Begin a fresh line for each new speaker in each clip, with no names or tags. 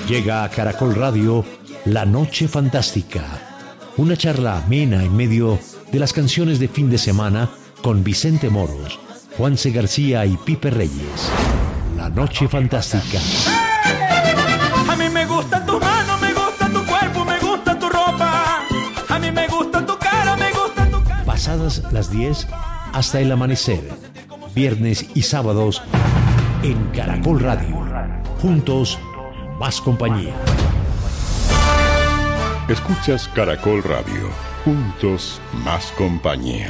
Llega a Caracol Radio La Noche Fantástica, una charla amena en medio de las canciones de fin de semana con Vicente Moros, Juanse García y Pipe Reyes. La Noche Fantástica.
A mí me gustan tus manos, me gusta tu cuerpo, me gusta tu ropa. A mí me gusta tu cara, me gusta tu cara.
Pasadas las 10 hasta el amanecer, viernes y sábados en Caracol Radio. Juntos, más compañía.
Escuchas Caracol Radio. Juntos, más compañía.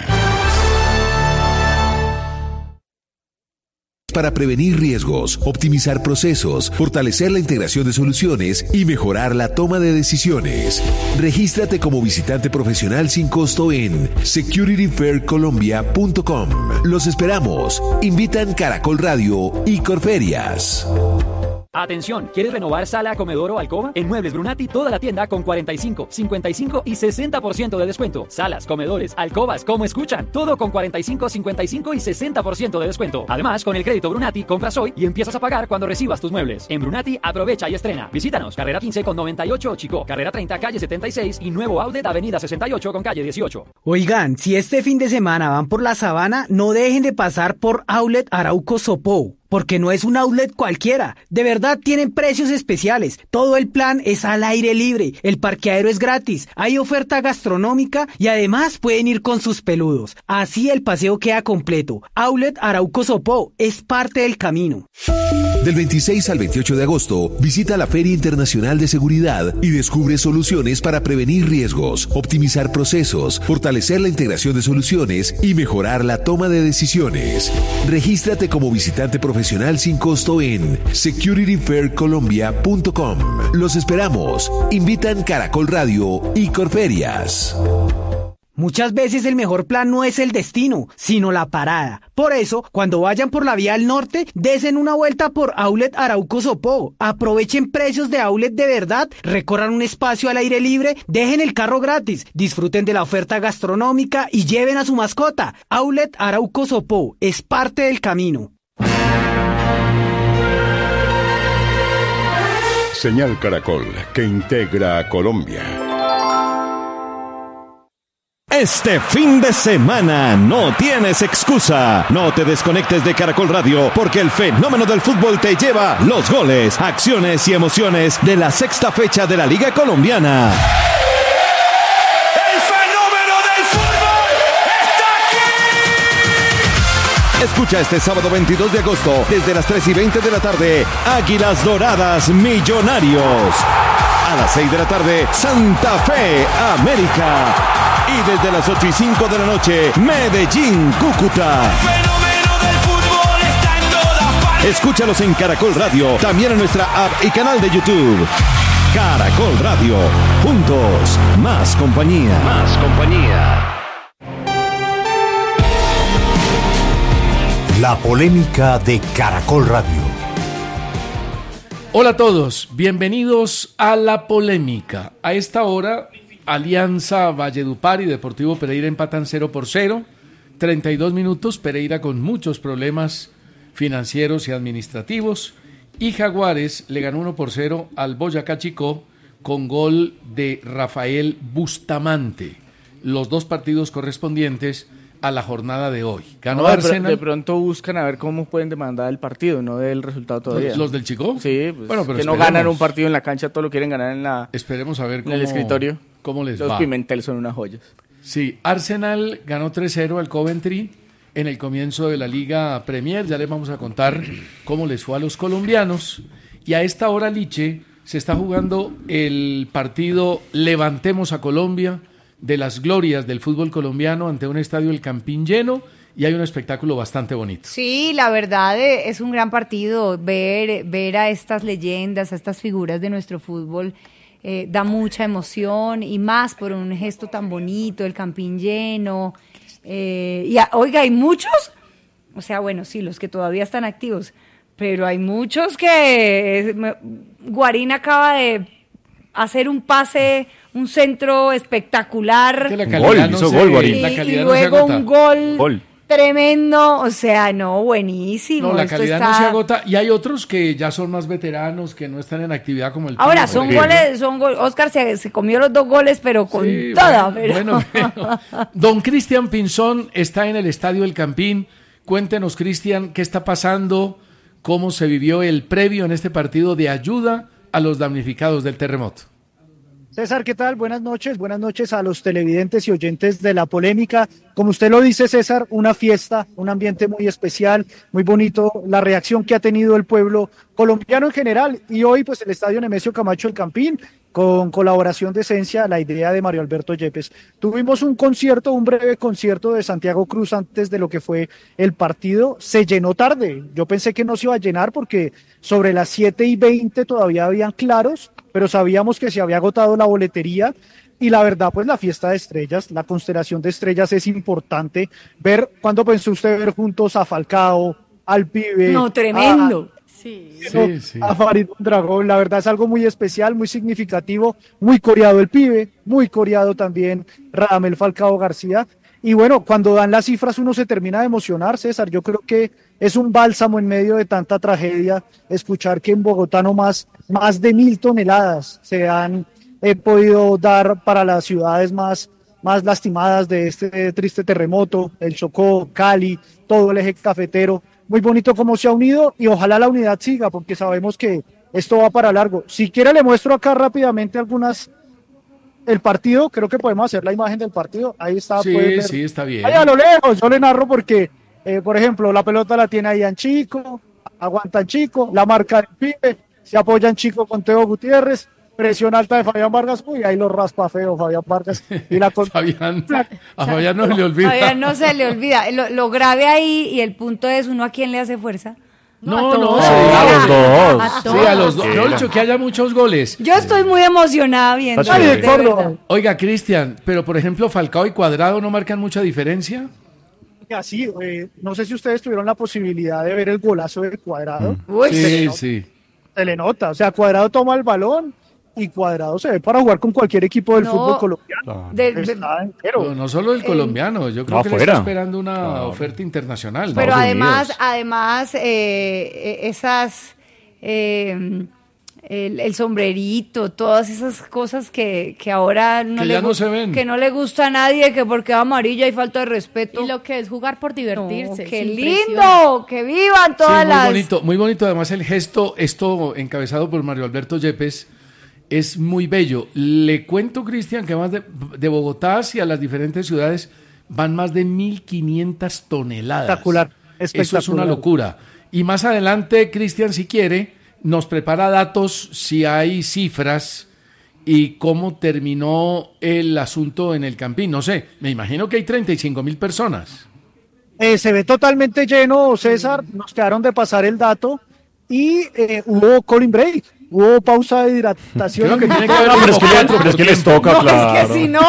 Para prevenir riesgos, optimizar procesos, fortalecer la integración de soluciones y mejorar la toma de decisiones. Regístrate como visitante profesional sin costo en securityfaircolombia.com. Los esperamos. Invitan Caracol Radio y Corferias.
Atención, ¿quieres renovar sala, comedor o alcoba? En Muebles Brunati toda la tienda con 45, 55 y 60% de descuento. Salas, comedores, alcobas, como escuchan, todo con 45, 55 y 60% de descuento. Además, con el crédito Brunati compras hoy y empiezas a pagar cuando recibas tus muebles. En Brunati aprovecha y estrena. Visítanos, carrera 15 con 98 Chico, carrera 30 calle 76 y nuevo outlet avenida 68 con calle 18.
Oigan, si este fin de semana van por la Sabana, no dejen de pasar por Outlet Arauco Sopó. Porque no es un outlet cualquiera, de verdad tienen precios especiales, todo el plan es al aire libre, el parqueadero es gratis, hay oferta gastronómica y además pueden ir con sus peludos, así el paseo queda completo. Outlet Arauco Sopó es parte del camino.
Del 26 al 28 de agosto, visita la Feria Internacional de Seguridad y descubre soluciones para prevenir riesgos, optimizar procesos, fortalecer la integración de soluciones y mejorar la toma de decisiones. Regístrate como visitante profesional sin costo en securityfaircolombia.com. Los esperamos. Invitan Caracol Radio y Corferias.
Muchas veces el mejor plan no es el destino, sino la parada. Por eso, cuando vayan por la vía al norte, desen una vuelta por Outlet Arauco Sopó. Aprovechen precios de outlet de verdad, recorran un espacio al aire libre, dejen el carro gratis, disfruten de la oferta gastronómica y lleven a su mascota. Outlet Arauco Sopó es parte del camino.
Señal Caracol, que integra a Colombia.
Este fin de semana no tienes excusa. No te desconectes de Caracol Radio porque el fenómeno del fútbol te lleva los goles, acciones y emociones de la sexta fecha de la Liga Colombiana.
¡El fenómeno del fútbol está aquí!
Escucha este sábado 22 de agosto desde las 3:20 de la tarde, Águilas Doradas Millonarios. A las 6 de la tarde, Santa Fe América. Y desde las 8:05 de la noche, Medellín Cúcuta.
El fenómeno del fútbol está en todas partes.
Escúchalos en Caracol Radio, también en nuestra app y canal de YouTube. Caracol Radio, juntos, más compañía. Más compañía.
La polémica de Caracol Radio.
Hola a todos, bienvenidos a La Polémica. A esta hora, Alianza Valledupar y Deportivo Pereira empatan 0-0, 32 minutos, Pereira con muchos problemas financieros y administrativos, y Jaguares le ganó 1-0 al Boyacá Chicó con gol de Rafael Bustamante. Los dos partidos correspondientes a la jornada de hoy. Ganó Arsenal.
De pronto buscan a ver cómo pueden demandar el partido, no del resultado todavía.
¿Los del Chicó?
Sí, pues,
bueno, pero
que no ganan un partido en la cancha, todo lo quieren ganar en la.
Esperemos a ver
en el escritorio.
¿Cómo les
Los
va?
Pimentel son unas joyas.
Sí, Arsenal ganó 3-0 al Coventry en el comienzo de la Liga Premier. Ya les vamos a contar cómo les fue a los colombianos. Y a esta hora, Liche, se está jugando el partido Levantemos a Colombia, de las glorias del fútbol colombiano, ante un estadio El Campín lleno, y hay un espectáculo bastante bonito.
Sí, la verdad es un gran partido ver a estas leyendas, a estas figuras de nuestro fútbol. Da mucha emoción y más por un gesto tan bonito, el Campín lleno. Oiga, hay muchos, o sea, bueno, sí, los que todavía están activos, pero hay muchos que Guarín acaba de hacer un pase, un centro espectacular.
Que la calidad
y luego un gol tremendo, o sea, no, buenísimo.
No, la
esto
calidad
está...
no se agota. Y hay otros que ya son más veteranos, que no están en actividad como el
Ahora,
Pino,
son
por ejemplo.
goles, Oscar se comió los 2 goles, pero con
Sí,
toda.
bueno. Don Cristian Pinzón está en el Estadio El Campín. Cuéntenos, Cristian, qué está pasando, cómo se vivió el previo en este partido de ayuda a los damnificados del terremoto.
César, ¿qué tal? Buenas noches a los televidentes y oyentes de La Polémica. Como usted lo dice, César, una fiesta, un ambiente muy especial, muy bonito, la reacción que ha tenido el pueblo colombiano en general, y hoy pues el Estadio Nemesio Camacho El Campín, con colaboración de Esencia, la idea de Mario Alberto Yepes. Tuvimos un breve concierto de Santiago Cruz antes de lo que fue el partido. Se llenó tarde, yo pensé que no se iba a llenar porque sobre las 7:20 todavía habían claros, pero sabíamos que se había agotado la boletería. Y la verdad, pues la fiesta de estrellas, la constelación de estrellas es importante. ¿Cuándo pensó usted ver juntos a Falcao, al Pibe?
No, tremendo.
A Farid Mondragón? La verdad es algo muy especial, muy significativo, muy coreado el Pibe, muy coreado también Radamel Falcao García. Y bueno, cuando dan las cifras uno se termina de emocionar, César. Yo creo que es un bálsamo en medio de tanta tragedia escuchar que en Bogotá no más de 1.000 toneladas se han podido dar para las ciudades más lastimadas de este triste terremoto, el Chocó, Cali, todo el eje cafetero. Muy bonito cómo se ha unido y ojalá la unidad siga, porque sabemos que esto va para largo. Si quiere le muestro acá rápidamente el partido, creo que podemos hacer la imagen del partido. Ahí está.
Sí, está bien.
Ahí a lo lejos, yo le narro porque, por ejemplo, la pelota la tiene ahí en Chico, aguantan Chico, la marca del Pibe, se apoyan Chico con Teo Gutiérrez, presión alta de Fabián Vargas, uy, ahí lo raspa feo Fabián Vargas. Y a Fabián
no se le olvida.
Fabián no se le olvida. Lo grave ahí, y el punto es, ¿uno a quién le hace fuerza?
No,
a todos.
A los dos.
A todos.
Sí, a los dos. No he dicho que haya muchos goles.
Yo estoy muy emocionada viendo.
Oiga, Cristian, pero por ejemplo, Falcao y Cuadrado no marcan mucha diferencia.
Sí, no sé si ustedes tuvieron la posibilidad de ver el golazo de Cuadrado.
Sí.
Se le nota, o sea, Cuadrado toma el balón y Cuadrado se ve para jugar con cualquier equipo del fútbol colombiano.
No solo el colombiano, yo creo que le está esperando una oferta internacional.
Pero además esas el sombrerito, todas esas cosas que ahora no le gusta a nadie, que porque es amarillo hay falta de respeto.
Y lo que es jugar por divertirse.
¡Qué lindo! ¡Que vivan todas
muy bonito, además el gesto, esto encabezado por Mario Alberto Yepes, es muy bello. Le cuento, Cristian, que más de Bogotá hacia las diferentes ciudades van más de 1.500 toneladas.
Espectacular.
Eso es una locura. Y más adelante, Cristian, si quiere, nos prepara datos, si hay cifras y cómo terminó el asunto en el Campín. No sé, me imagino que hay 35.000 personas.
Se ve totalmente lleno, César. Nos quedaron de pasar el dato y hubo calling break. Hubo pausa de hidratación.
Creo que tiene que haber
pero es que les toca, claro.
Es que si no...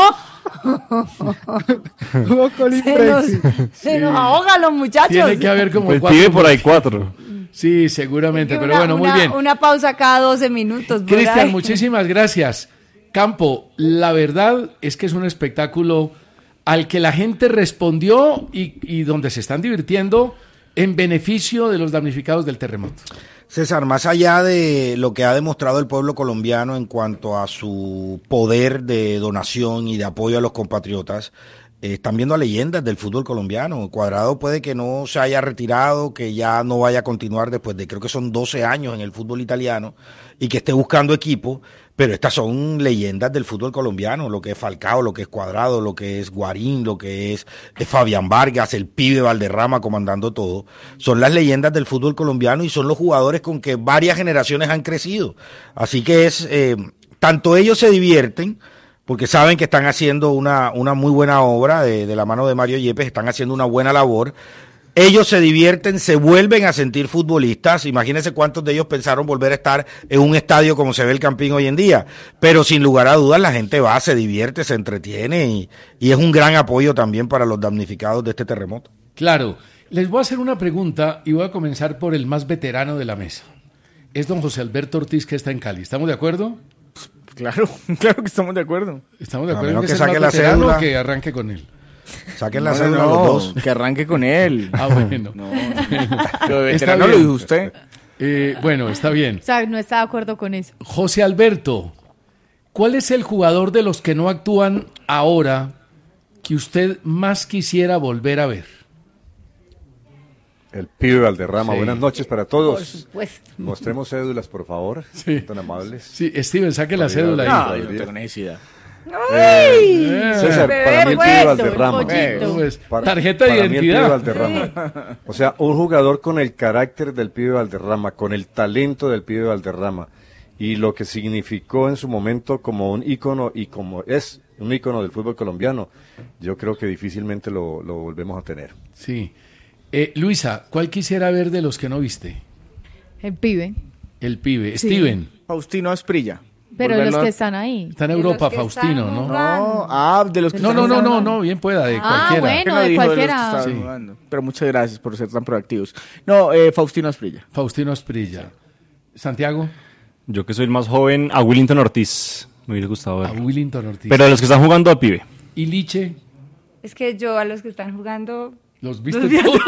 Hubo calling break.
Se nos ahogan los muchachos.
Tiene que haber como
pues
4.
pide por ahí 4.
Sí, seguramente, pero bueno, muy bien.
Una pausa cada 12 minutos.
Cristian, muchísimas gracias. Campo, la verdad es que es un espectáculo al que la gente respondió y donde se están divirtiendo en beneficio de los damnificados del terremoto.
César, más allá de lo que ha demostrado el pueblo colombiano en cuanto a su poder de donación y de apoyo a los compatriotas, están viendo a leyendas del fútbol colombiano. Cuadrado puede que no se haya retirado, que ya no vaya a continuar después de, creo que son 12 años en el fútbol italiano, y que esté buscando equipo, pero estas son leyendas del fútbol colombiano, lo que es Falcao, lo que es Cuadrado, lo que es Guarín, lo que es Fabián Vargas, el Pibe Valderrama comandando todo. Son las leyendas del fútbol colombiano y son los jugadores con que varias generaciones han crecido. Así que es, tanto ellos se divierten, porque saben que están haciendo una muy buena obra de la mano de Mario Yepes, están haciendo una buena labor. Ellos se divierten, se vuelven a sentir futbolistas. Imagínense cuántos de ellos pensaron volver a estar en un estadio como se ve el Campín hoy en día. Pero sin lugar a dudas la gente va, se divierte, se entretiene y es un gran apoyo también para los damnificados de este terremoto.
Claro. Les voy a hacer una pregunta y voy a comenzar por el más veterano de la mesa. Es don José Alberto Ortiz, que está en Cali. ¿Estamos de acuerdo?
Claro que estamos de acuerdo.
¿Estamos de acuerdo
en
que
que
es
saque
el
la
más veterano
cédula.
o que arranque con él?
Saquen la cédula los dos.
Que arranque con él.
Ah, bueno.
No.
Lo de
Está
veterano
bien.
lo dijo usted. Bueno, está bien.
O sea, no está de acuerdo con eso.
José Alberto, ¿cuál es el jugador de los que no actúan ahora que usted más quisiera volver a ver?
El pibe Valderrama.
Sí.
Buenas noches para todos.
Por supuesto.
Mostremos cédulas, por favor.
Sí.
Tan amables.
Sí, Steven, saque la cédula ahí.
No, yo no tengo necesidad.
César, para mí el pibe Valderrama.
Pues, tarjeta de
para mí el pibe
identidad.
Valderrama. O sea, un jugador con el carácter del pibe Valderrama, con el talento del pibe Valderrama y lo que significó en su momento como un ícono y como es un ícono del fútbol colombiano, yo creo que difícilmente lo volvemos a tener.
Sí. Luisa, ¿cuál quisiera ver de los que no viste?
El pibe.
El pibe.
Sí.
Steven.
Faustino Asprilla.
Pero
Volverlo
los
a-
que están ahí.
Está en Europa, Faustino, ¿no?
De los que
No,
están
no,
jugando.
no, bien pueda, de
Ah,
cualquiera.
bueno,
Que no
de
dijo
cualquiera.
los que estaban
Sí.
jugando. Pero muchas gracias por ser tan proactivos. No, Faustino Asprilla.
Faustino Asprilla. Santiago.
Yo que soy el más joven, a Willington Ortiz. Me hubiera gustado
A
ver.
Willington Ortiz.
Pero de los que están jugando al pibe.
¿Y Liche?
Es que yo a los que están jugando...
¿Los viste todos?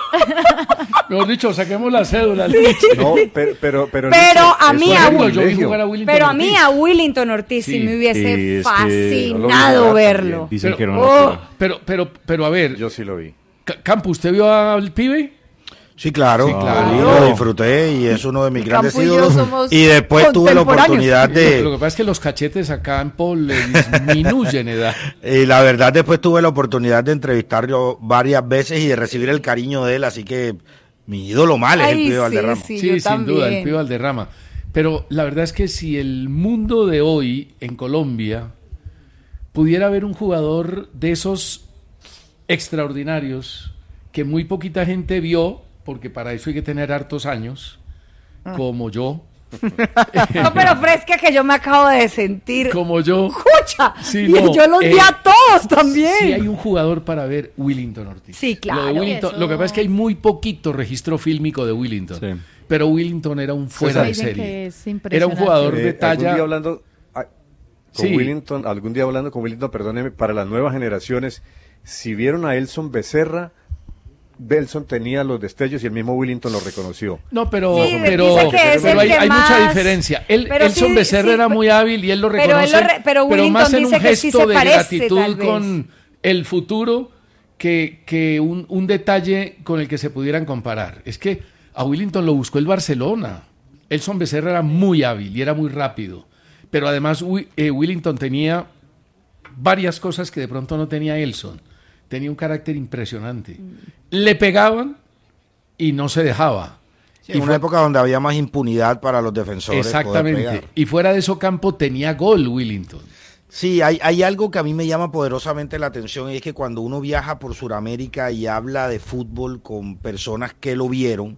Mejor dicho, saquemos la cédula, Liche.
No, pero
Pero a mí a
yo vi jugar a Willington
Pero a
Ortiz.
mí a Willington Ortiz sí,
Sí.
me hubiese
Sí, es que
fascinado
no lo vi
verlo.
Dicen que era una
Oh.
locura.
Pero a ver,
yo sí lo vi.
Campo, ¿usted vio al pibe?
Sí, claro,
Sí, claro.
lo disfruté y es uno de mis grandes
Campo y yo
ídolos.
somos
Y después tuve la oportunidad
Lo
de...
que pasa es que los cachetes a Campo le disminuyen edad.
Y la verdad después tuve la oportunidad de entrevistarlo varias veces y de recibir el cariño de él, así que mi ídolo mal es el
Ay,
pibe
sí,
Valderrama.
sí.
Sí,
yo
sin duda, el
también.
pibe Valderrama. Pero la verdad es que si el mundo de hoy en Colombia pudiera haber un jugador de esos extraordinarios que muy poquita gente vio, porque para eso hay que tener hartos años, como yo.
No, pero fresca que yo me acabo de sentir.
Como yo.
¡Escucha!
Sí,
Y
no,
yo los vi a todos también.
Sí hay un jugador para ver, Willington Ortiz.
Sí, claro.
Lo, de Willington-
Eso.
lo que pasa es que hay muy poquito registro fílmico de Willington.
Sí.
Pero Willington era un fuera de
Dicen que
serie.
es
Era un
impresionante.
jugador de
Algún
talla.
día hablando con
Sí.
Willington, algún día hablando con Willington, perdóneme, para las nuevas generaciones, si vieron a Elson Becerra, Belson tenía los destellos y el mismo Willington lo reconoció.
No, pero,
Sí,
pero,
dice que es
pero
el que
hay mucha
más-
diferencia.
Pero
Elson
sí,
Becerra
sí,
era muy hábil y él lo
pero él
reconoce,
lo pero Willington
más en un
dice que sí
gesto
se
de
parece,
gratitud
tal vez.
con el futuro que un detalle con el que se pudieran comparar. Es que a Willington lo buscó el Barcelona. Elson Becerra era muy hábil y era muy rápido. Pero además Willington tenía varias cosas que de pronto no tenía Elson. Tenía un carácter impresionante. Le pegaban y no se dejaba.
Sí, en una época donde había más impunidad para los defensores. poder
Exactamente.
pegar.
Y fuera de eso campo tenía gol Willington.
Sí, hay algo que a mí me llama poderosamente la atención y es que cuando uno viaja por Sudamérica y habla de fútbol con personas que lo vieron,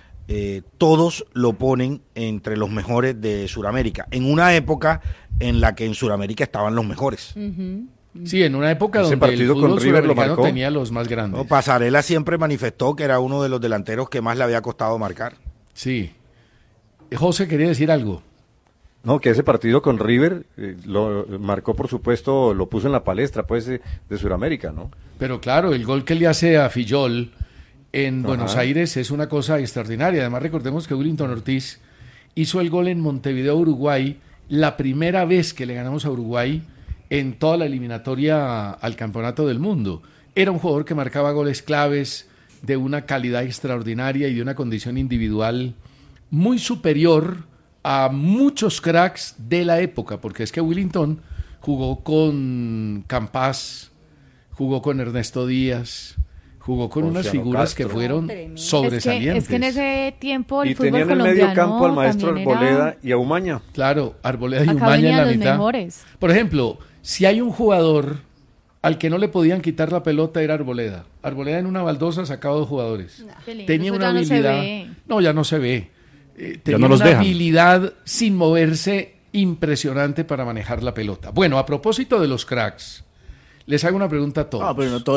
todos lo ponen entre los mejores de Sudamérica, en una época en la que en Sudamérica estaban los mejores.
Sí, en una época
Ese
donde el
partido con
fútbol
River lo
sudamericano
marcó.
tenía los más grandes.
No, Pasarela siempre manifestó que era uno de los delanteros que más le había costado marcar.
Sí. José quería decir algo.
No, que ese partido con River lo marcó, por supuesto, lo puso en la palestra pues de Sudamérica, ¿no?
Pero claro, el gol que le hace a Fillol en
Ajá.
Buenos Aires es una cosa extraordinaria. Además, recordemos que Willington Ortiz hizo el gol en Montevideo, Uruguay, la primera vez que le ganamos a Uruguay en toda la eliminatoria al Campeonato del Mundo. Era un jugador que marcaba goles claves, de una calidad extraordinaria y de una condición individual muy superior a muchos cracks de la época, porque es que Willington jugó con Campas, jugó con Ernesto Díaz, jugó con unas
Ponciano
figuras
Castro.
que fueron
Tremendo.
sobresalientes.
Es que en ese tiempo el
Y
fútbol
tenía en el
colombiano
medio campo al maestro
también era-
Arboleda y a Umaña.
Claro, Arboleda y
Acá
Umaña en
venían
la
los
mitad.
mejores.
Por ejemplo, si hay un jugador al que no le podían quitar la pelota era Arboleda. Arboleda en una baldosa sacaba 2 jugadores.
Qué lindo,
Tenía
eso
una
ya no se
habilidad.
ve.
No, ya no se ve. Tenía
no los
una
dejan.
habilidad sin moverse impresionante para manejar la pelota. Bueno, a propósito de los cracks, les hago una pregunta a todos.
No, pero no todos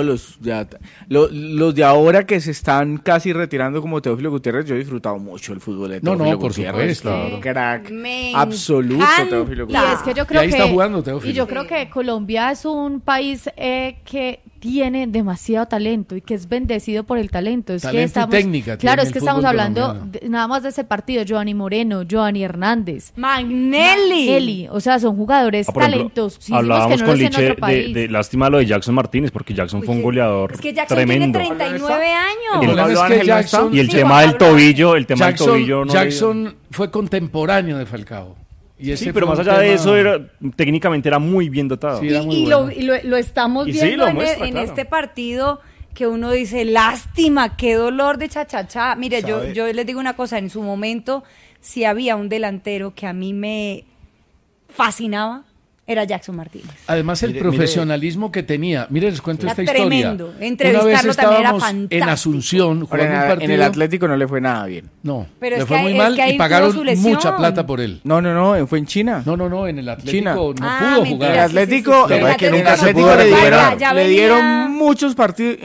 los de ahora que se están casi retirando como Teófilo Gutiérrez. Yo he disfrutado mucho el fútbol de
No, no,
Teófilo
por
Gutiérrez.
supuesto.
Crack
Me
absoluto
encanta.
Teófilo
Y
Gutiérrez.
es que yo
Y
creo
ahí
que
está jugando Teófilo.
y yo creo que Colombia es un país que tiene demasiado talento y que es bendecido por el talento. Es
Talento
que
y
estamos,
técnica
claro,
tiene
es
el
que estamos
fútbol
hablando
colombiano.
nada más de ese partido. Giovanni Moreno, Giovanni Hernández,
Magnelli.
o sea, son jugadores
Por ejemplo,
talentosísimos
hablábamos
que no
con
los ven en
Liche
otro país.
de lástima lo de Jackson Martínez, porque Jackson fue un goleador
Es que Jackson
tremendo.
tiene 39 años.
El problema es que Jackson,
Y el tema del tobillo, el tema del tobillo no le-
Jackson fue contemporáneo de Falcao. Y ese
Sí, pero
fue
más
un
allá de
tema-
eso, técnicamente era muy bien dotado.
Y lo estamos
Y sí,
viendo
lo
en,
muestra,
en
claro.
este partido que uno dice, lástima, qué dolor de chachachá. Mire,
¿Sabe?
yo les digo una cosa, en su momento, si había un delantero que a mí me fascinaba, era Jackson Martínez.
Además, el
Mire,
profesionalismo que tenía. Mire, les cuento
Era
esta historia.
tremendo.
Una vez
Entrevistarlo también era
estábamos en
fantástico.
Asunción
Ahora,
jugando un partido.
en el Atlético no le fue nada bien.
No,
Pero
le
es
fue
que
muy
es
mal
que ahí
y
tuvo
pagaron
su lesión.
mucha plata por él.
No, fue en China.
No, en el Atlético
China.
no pudo
mentira,
jugar.
El Atlético,
sí, sí.
el
El Atlético
Atlético
no se
le
pudo
dieron-
recuperar.
Ya
le
venía-
dieron muchos partidos.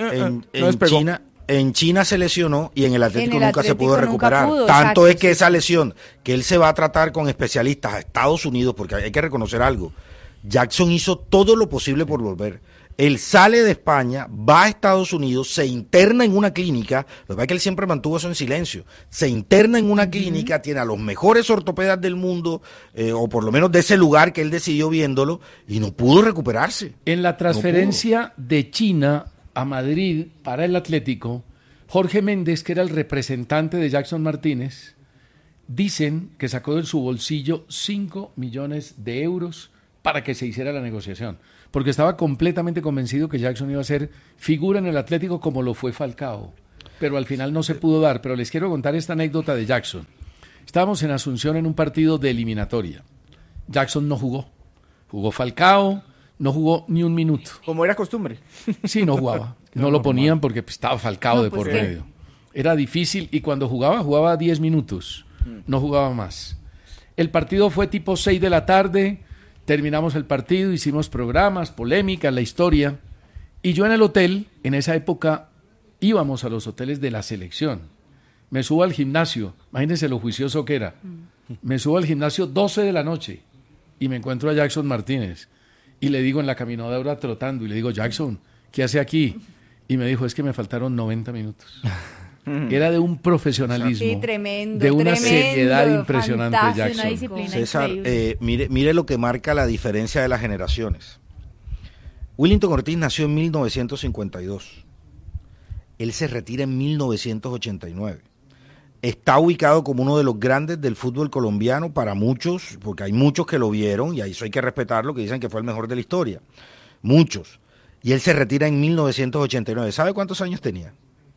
En China se lesionó y en el Atlético
En el
nunca se pudo
Atlético nunca
recuperar.
pudo,
Tanto
exacto,
es que
sí.
esa lesión que él se va a tratar con especialistas a Estados Unidos, porque hay que reconocer algo. Jackson hizo todo lo posible por volver. Él sale de España, va a Estados Unidos, se interna en una clínica, lo que pasa es que él siempre mantuvo eso en silencio, se interna en una clínica, tiene a los mejores ortopedas del mundo, o por lo menos de ese lugar que él decidió viéndolo, y no pudo recuperarse.
En la transferencia de China a Madrid para el Atlético, Jorge Méndez, que era el representante de Jackson Martínez, dicen que sacó de su bolsillo 5 millones de euros para que se hiciera la negociación, porque estaba completamente convencido que Jackson iba a ser figura en el Atlético como lo fue Falcao, pero al final no se pudo dar. Pero les quiero contar esta anécdota de Jackson. Estábamos en Asunción en un partido de eliminatoria. Jackson no jugó Falcao, no jugó ni un minuto.
Como era costumbre.
Sí, no jugaba. No lo ponían porque pues, estaba Falcao
No,
de
pues,
por
¿qué?
medio. Era difícil y cuando jugaba 10 minutos. No jugaba más. El partido fue tipo 6 de la tarde. Terminamos el partido, hicimos programas, polémicas, la historia. Y yo en el hotel, en esa época, íbamos a los hoteles de la selección. Me subo al gimnasio. Imagínense lo juicioso que era. Me subo al gimnasio 12 de la noche y me encuentro a Jackson Martínez. Y le digo en la caminadora trotando, y le digo, Jackson, ¿qué hace aquí? Y me dijo, es que me faltaron 90 minutos. Era de un profesionalismo,
Sí, tremendo,
de una
tremendo,
seriedad impresionante,
fantástico,
Jackson.
una disciplina
César,
increíble.
mire lo que marca la diferencia de las generaciones. Willington Ortiz nació en 1952. Él se retira en 1989. Está ubicado como uno de los grandes del fútbol colombiano para muchos, porque hay muchos que lo vieron, y a eso hay que respetarlo, que dicen que fue el mejor de la historia. Muchos. Y él se retira en 1989. ¿Sabe cuántos años tenía?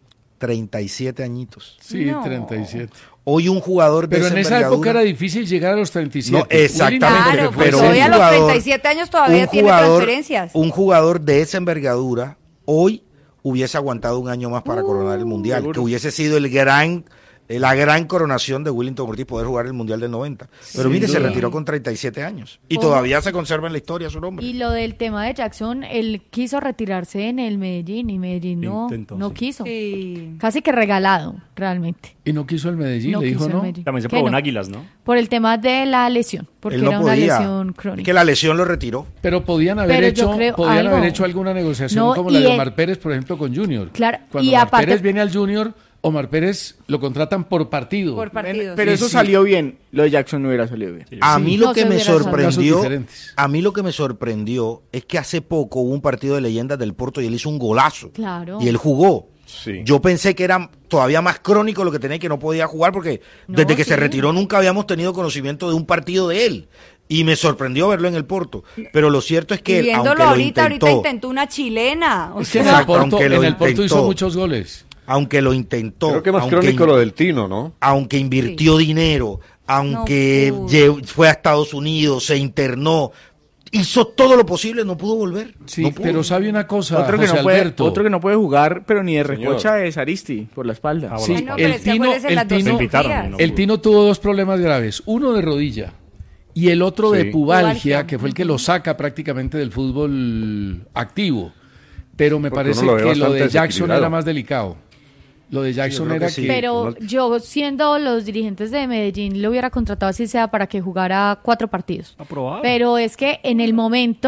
37 añitos.
Sí, 37.
Hoy un jugador de
Pero en esa
envergadura-
época era difícil llegar a los 37.
No, exactamente,
Claro,
Willington,
pero
un
hoy a los
jugador-
37 años todavía
un
tiene
jugador-
transferencias.
Un jugador de esa envergadura hoy hubiese aguantado un año más para coronar el Mundial,
seguro.
que hubiese sido la gran coronación de Willington Ortiz, poder jugar el Mundial del 90. Pero
Sin
mire, se
duda.
retiró con 37 años y
Ojo.
todavía se conserva en la historia su nombre.
Y lo del tema de Jackson, él quiso retirarse en el Medellín y Medellín no quiso.
Sí.
Casi que regalado, realmente.
Y no quiso el Medellín,
No
le dijo
quiso el
no.
Medellín.
También se
¿Qué
probó
no?
en Águilas, ¿no?
Por el tema de la lesión, porque
Él no
era una
podía.
lesión
Es
crónica.
que la lesión lo retiró.
Pero podían haber
Pero yo
hecho,
creo
podían
algo.
haber hecho alguna negociación
No,
como la
y
de
él-
Omar Pérez, por ejemplo, con Junior.
Claro,
Cuando
y
Omar
aparte-
Pérez viene al Junior, Omar Pérez lo contratan por partido.
Por partidos.
Pero
Y
eso
sí.
salió bien. Lo de Jackson no hubiera salido bien.
A
Sí.
mí lo
No
que
se
me
hubiera sabido.
sorprendió,
Casos diferentes.
a mí lo que me sorprendió es que hace poco hubo un partido de leyendas del Porto y él hizo un golazo.
Claro.
Y él jugó.
Sí.
Yo pensé que era todavía más crónico lo que tenía y que no podía jugar porque
No,
desde que
sí.
se retiró nunca habíamos tenido conocimiento de un partido de él. Y me sorprendió verlo en el Porto. Pero lo cierto es que
Y
él,
viéndolo
aunque lo
ahorita
intentó,
intentó una chilena. O
Es que en
sea,
el
Exacto,
Porto,
aunque lo
en el Porto hizo
intentó.
muchos goles.
aunque lo intentó,
Creo que más
aunque,
crónico lo del Tino, ¿no?
aunque invirtió dinero, aunque
No pudo.
fue a Estados Unidos, se internó, hizo todo lo posible, no pudo volver.
Sí,
No pudo.
pero sabe una cosa,
Otro que,
José
otro que no puede jugar, pero ni de
Señor.
recocha es Aristi, por la espalda.
Ah,
Sí,
Ay, no, pero
el
es que
Tino,
acuérdese
el
las dos
Tino,
invitaron, ¿no?
el Tino tuvo dos problemas graves, uno de rodilla y el otro de
Sí.
pubalgia,
Pubalgia.
que fue el que lo saca prácticamente del fútbol activo. Pero me
Porque
parece
uno lo ve
que lo
bastante
de Jackson
desequilibrado.
era más delicado. Lo de Jackson
creo
era
que sí.
que...
Pero yo, siendo los dirigentes de Medellín, lo hubiera contratado así sea para que jugara 4 partidos.
Aprobado.
Pero es que en el momento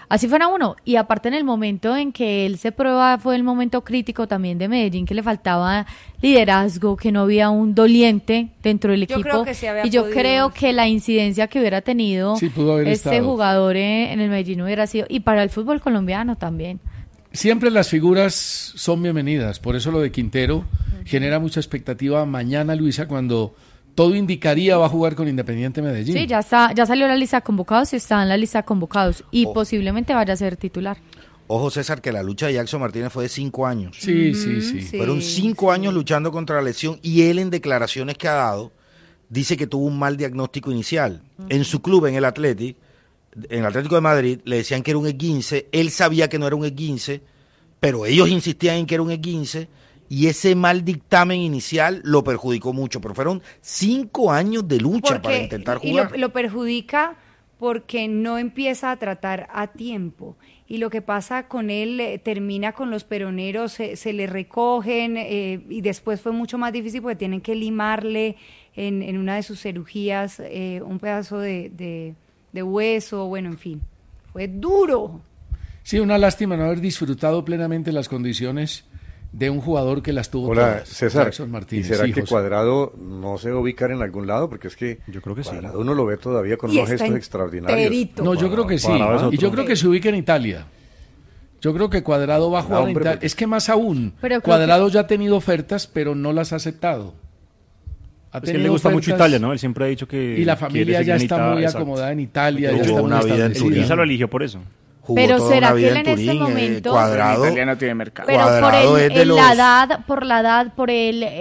así fuera uno. Y aparte en el momento en que él se prueba fue el momento crítico también de Medellín, que le faltaba liderazgo, que no había un doliente dentro del equipo.
Creo que sí había
y yo
podido.
creo que la incidencia que hubiera tenido
Sí, pudo haber
este
estado.
jugador en el Medellín hubiera sido, y para el fútbol colombiano también.
Siempre las figuras son bienvenidas, por eso lo de Quintero genera mucha expectativa mañana, Luisa, cuando todo indicaría va a jugar con Independiente Medellín.
Sí, ya salió la lista de convocados y está en la lista de convocados y posiblemente vaya a ser titular.
Ojo, César, que la lucha de Jackson Martínez fue de 5 años.
Sí, sí.
Fueron 5 años luchando contra la lesión y él en declaraciones que ha dado dice que tuvo un mal diagnóstico inicial. En su club, en el Atlético de Madrid, le decían que era un esguince, él sabía que no era un esguince, pero ellos insistían en que era un esguince y ese mal dictamen inicial lo perjudicó mucho, pero fueron 5 años de lucha para intentar jugar.
Y lo perjudica porque no empieza a tratar a tiempo. Y lo que pasa con él, termina con los peroneros, se le recogen y después fue mucho más difícil porque tienen que limarle en una de sus cirugías un pedazo de hueso, bueno, en fin, fue duro.
Sí, una lástima no haber disfrutado plenamente las condiciones de un jugador que las tuvo
Hola,
todas.
César,
Jackson Martínez.
¿y será
Sí,
que
José.
Cuadrado no se va a ubicar en algún lado? Porque es que
yo creo que
Cuadrado uno lo ve todavía con
Y
unos
está
gestos extraordinarios.
enterito.
No, yo creo que sí. Y yo creo que se ubica en Italia. Yo creo que Cuadrado va a jugar en
hombre,
Italia.
porque-
Es que más aún,
Pero creo
Cuadrado ya ha tenido ofertas, pero no las ha aceptado. Ha
Es que
tenido
le gusta mucho
ofertas
Italia, ¿no? Él siempre ha dicho que
y la
quiere
familia
seguir
ya
en
está
Italia,
muy
exacto.
acomodada en Italia, ya
Tuvo
está muy
una vida en
establecida.
Pisa lo eligió por eso.
Jugó
Pero
toda
¿será
una vida
que él
en
en este
Turín,
momento-
Cuadrado,
En Italia no tiene mercado.
Pero
Cuadrado
por
es de
la
los-
edad, por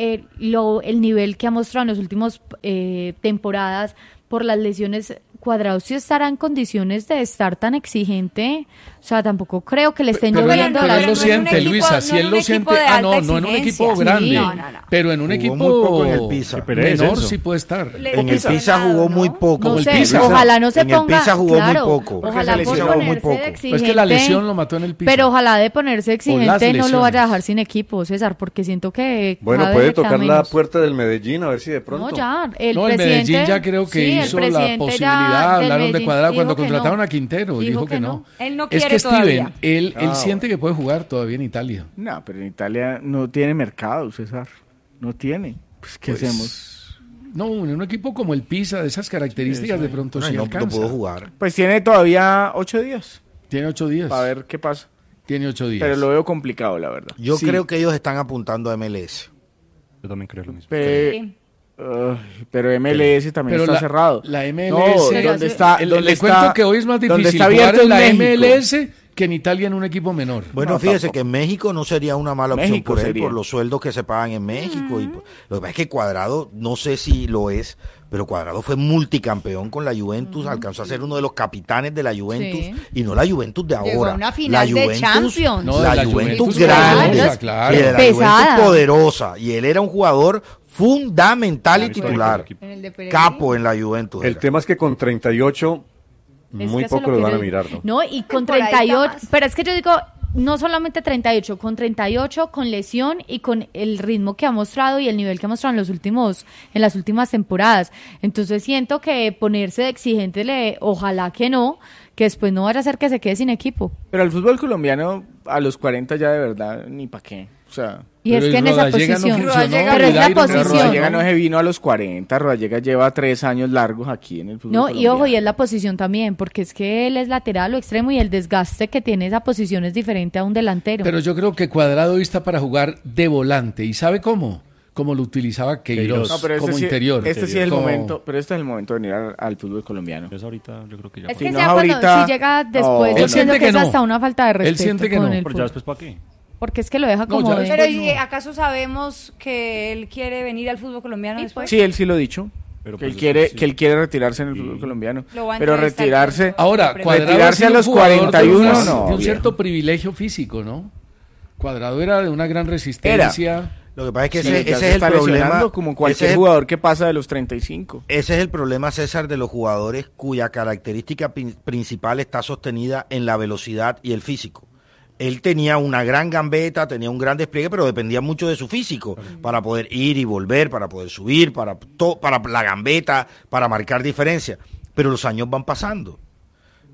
el nivel que ha mostrado en las últimas temporadas, por las lesiones, Cuadrado sí estará en condiciones de estar tan exigente. O sea, tampoco creo que le estén
Pero
lloviendo
él
las
lo siente, Luisa, si él lo siente, no en un equipo grande, pero en un
Jugó
equipo
muy poco en el Pisa.
menor sí puede estar.
En el Pisa jugó muy poco.
No
el
sé,
Pisa.
ojalá no se
En el
ponga.
Pisa jugó
claro,
muy poco.
Ojalá
Se
por
lesionó muy
ponerse
poco.
de
Pues
exigente.
es que la lesión lo mató en el Pisa.
Pero ojalá de ponerse exigente no lo vaya a
lesiones.
dejar sin equipo, César, porque siento que.
Bueno,
cada
puede
vez le queda
tocar la
menos.
puerta del Medellín a ver si de pronto.
No, ya.
El
presidente,
Medellín ya creo que
sí, el
hizo la
presidente
posibilidad,
ya del
hablaron de
Medellín
Cuadrado cuando
dijo que
contrataron
no.
a Quintero, dijo que no.
Él no
Es
quiere
que Steven,
todavía.
él
Ah,
siente que puede jugar todavía en Italia.
No, pero en Italia no tiene mercado, César. No tiene. Pues, ¿qué
Pues,
hacemos?
No, en un equipo como el Pisa, de esas características, de pronto sí
no
alcanza.
pudo jugar.
Pues tiene todavía 8 días
Tiene 8 días.
para ver qué pasa.
Tiene 8 días.
Pero lo veo complicado, la verdad.
Yo
Sí.
creo que ellos están apuntando a MLS.
Yo también creo lo mismo.
Pero MLS también
Pero
está cerrado.
La MLS.
No, ¿dónde está?
Le
¿Dónde
cuento
está-
que hoy es más
dónde
difícil
está
jugar
abierto
en la
en México?
MLS que en Italia en un equipo menor.
Bueno,
No,
fíjese
tampoco.
que en México no sería una mala opción
México
por él,
sería.
por los sueldos que se pagan en México. Y lo que pasa es que Cuadrado, no sé si lo es, pero Cuadrado fue multicampeón con la Juventus, alcanzó a ser uno de los capitanes de la Juventus,
Sí.
y no la Juventus de ahora.
Llegó a una final
la
de Champions.
No,
la
la
Juventus
Juventus
grande,
poderosa, claro.
y de la
Pesada.
Juventus poderosa, y él era un jugador fundamental y titular,
En el de Pereira.
capo en la Juventus.
El
era.
tema es que con 38
Es
muy
que eso
poco
lo
los van a
quiero-
mirar, ¿no?
No, y con
Temporadita
38,
más.
pero es que yo digo, no solamente 38, con 38, con lesión y con el ritmo que ha mostrado y el nivel que ha mostrado en las últimas temporadas. Entonces siento que ponerse de exigente, ojalá que no, que después no vaya a ser que se quede sin equipo.
Pero el fútbol colombiano a los 40 ya de verdad, ni para qué. O sea,
Y es
Pero
que en
el
esa
Rodallega no
posición,
funcionó,
pero es la
Pilairo,
Rodallega
posición.
no se vino a los 40, Rodallega lleva 3 años largos aquí en el fútbol
No, y
colombiano.
ojo, y es la posición también, porque es que él es lateral o extremo y el desgaste que tiene esa posición es diferente a un delantero.
Pero yo creo que Cuadrado hoy está para jugar de volante. ¿Y sabe cómo? Como lo utilizaba Queiroz,
No, pero este
como
sí-
interior.
Este sí es el
Como-
momento, pero este es el momento de venir al fútbol colombiano.
Pues ahorita yo creo que ya.
es
Si
que
no
ya
es
cuando
ahorita-
si llega después,
No.
yo
Él
siento
siente
que
que
es
no.
hasta una falta de
Él
respeto
siente que
con
no,
el
Pero
fútbol.
ya después para qué.
Porque es que lo deja como...
ya
de-
Pero
después
¿y
no.
acaso sabemos que él quiere venir al fútbol colombiano después?
Sí, él sí lo ha dicho.
Pero
Que
pues
él quiere,
después sí.
que él quiere retirarse en el fútbol colombiano.
Lo va a
Pero
entrevistar
retirarse.
con-
Ahora,
Retirarse
Cuadrado
a
ha sido
los
un jugador de
41,
una-
no,
de un
viejo.
cierto privilegio físico, ¿no? Cuadrado era de una gran resistencia.
Lo que pasa es que
Sí,
ese
ya
es
se
el
está
problema.
lesionando como
ese
cualquier
es el-
jugador que pasa de los 35.
Ese es el problema, César, de los jugadores cuya característica principal está sostenida en la velocidad y el físico. Él tenía una gran gambeta, tenía un gran despliegue, pero dependía mucho de su físico para poder ir y volver, para poder subir, para la gambeta, para marcar diferencia. Pero los años van pasando.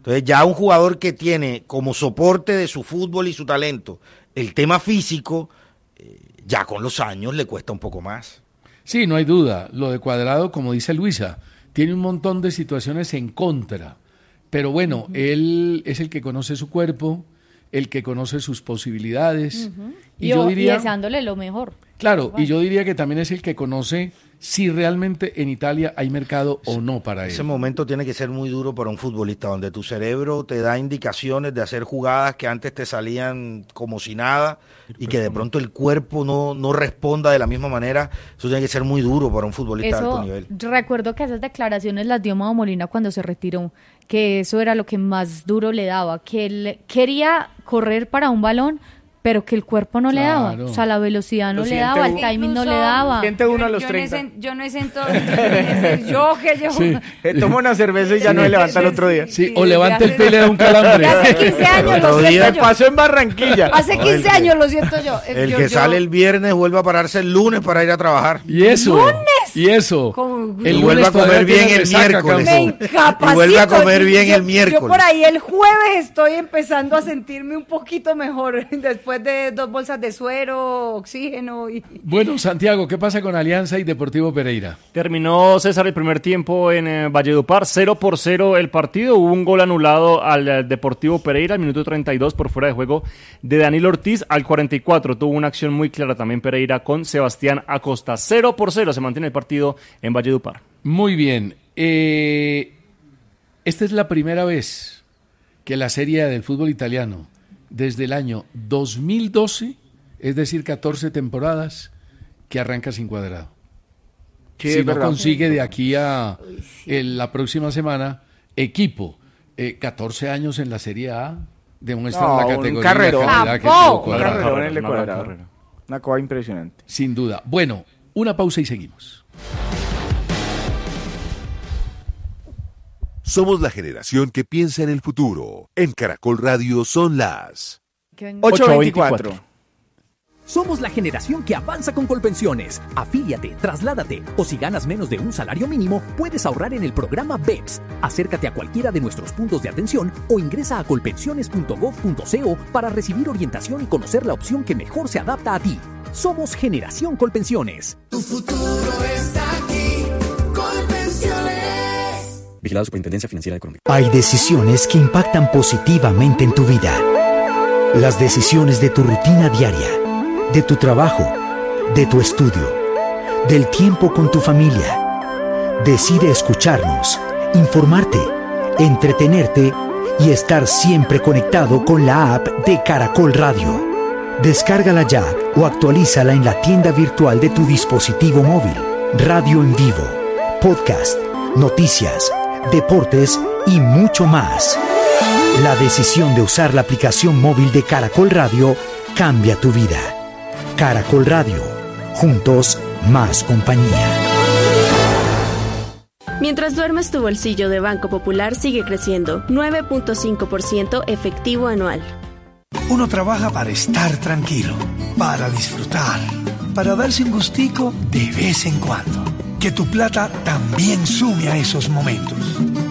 Entonces ya un jugador que tiene como soporte de su fútbol y su talento el tema físico, ya con los años le cuesta un poco más.
Sí, no hay duda. Lo de Cuadrado, como dice Luisa, tiene un montón de situaciones en contra. Pero bueno, él es el que conoce su cuerpo, el que conoce sus posibilidades.
Y
yo diría,
deseándole lo mejor.
Claro, y yo diría que también es el que conoce si realmente en Italia hay mercado o no para él.
Ese momento tiene que ser muy duro para un futbolista, donde tu cerebro te da indicaciones de hacer jugadas que antes te salían como si nada y que de pronto el cuerpo no responda de la misma manera. Eso tiene que ser muy duro para un futbolista de alto nivel.
Recuerdo que esas declaraciones las dio Mao Molina cuando se retiró, que eso era lo que más duro le daba, que él quería correr para un balón, pero que el cuerpo no le daba, o sea, la velocidad no le daba, el timing no le daba.
Siente uno a los 30.
Yo no siento, yo que llevo...
Sí.
Toma una cerveza y ya no se levanta el otro día.
Sí, o levanta el pie y le da un calambre.
Hace 15 años lo siento yo.
Pasó en Barranquilla.
Hace 15 años lo siento yo.
El que sale el viernes vuelve a pararse el lunes para ir a trabajar.
¿Y eso?
¿Lunes?
¿Y eso?
Y vuelve a comer bien el miércoles.
Me incapacito.
Y vuelve a comer bien el miércoles.
Yo por ahí el jueves estoy empezando a sentirme un poquito mejor después de 2 bolsas de suero, oxígeno y...
Bueno, Santiago, ¿qué pasa con Alianza y Deportivo Pereira?
Terminó, César, el primer tiempo en Valledupar, 0-0 el partido. Hubo un gol anulado al Deportivo Pereira al minuto 32 por fuera de juego de Danilo Ortiz. Al 44 tuvo una acción muy clara también Pereira con Sebastián Acosta. 0-0 se mantiene el partido en Valledupar.
Muy bien. Esta es la primera vez que la Serie A del fútbol italiano, desde el año 2012, es decir, 14 temporadas, que arranca sin Cuadrado.
Sí,
si no
verdad.
consigue de aquí a la próxima semana equipo, 14 años en la Serie A, demuestra la categoría y la calidad que tuvo Cuadrado.
Una cosa impresionante.
Sin duda. Bueno, una pausa y seguimos.
Somos la generación que piensa en el futuro. En Caracol Radio son las
8:24.
Somos la generación que avanza con Colpensiones. Afíliate, trasládate o si ganas menos de un salario mínimo, puedes ahorrar en el programa BEPS. Acércate a cualquiera de nuestros puntos de atención o ingresa a colpensiones.gov.co para recibir orientación y conocer la opción que mejor se adapta a ti. Somos Generación Colpensiones.
Tu futuro está aquí, Colpensiones.
Vigilado Superintendencia Financiera de Colombia.
Hay decisiones que impactan positivamente en tu vida. Las decisiones de tu rutina diaria, de tu trabajo, de tu estudio, del tiempo con tu familia. Decide escucharnos, informarte, entretenerte y estar siempre conectado con la app de Caracol Radio. Descárgala ya o actualízala en la tienda virtual de tu dispositivo móvil. Radio en vivo, podcast, noticias, deportes y mucho más. La decisión de usar la aplicación móvil de Caracol Radio cambia tu vida. Caracol Radio. Juntos, más compañía.
Mientras duermes, tu bolsillo de Banco Popular sigue creciendo. 9.5% efectivo anual.
Uno trabaja para estar tranquilo, para disfrutar, para darse un gustico de vez en cuando. Que tu plata también sume a esos momentos.